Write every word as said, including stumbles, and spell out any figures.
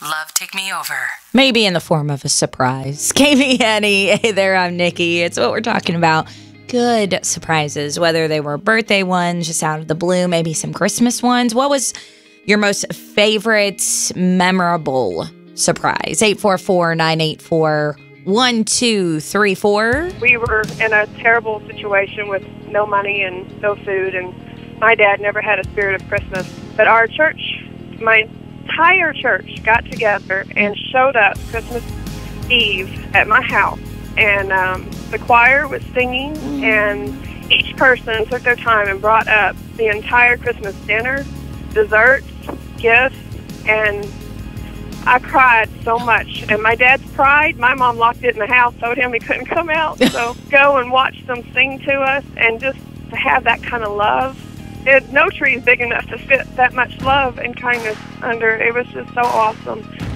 Love Take Me Over. Maybe in the form of a surprise. K B N E, hey there, I'm Nikki. It's what we're talking about. Good surprises, whether they were birthday ones, just out of the blue, maybe some Christmas ones. What was your most favorite, memorable surprise? eight four four, nine eight four, one two three four. We were in a terrible situation with no money and no food, and my dad never had a spirit of Christmas. But our church, my entire church got together and showed up Christmas Eve at my house. And um, the choir was singing, and each person took their time and brought up the entire Christmas dinner, desserts, gifts, and I cried so much. And my dad's pride, my mom locked it in the house, told him he couldn't come out. So go and watch them sing to us, and just to have that kind of love. It, no tree is big enough to fit that much love and kindness under. It was just so awesome.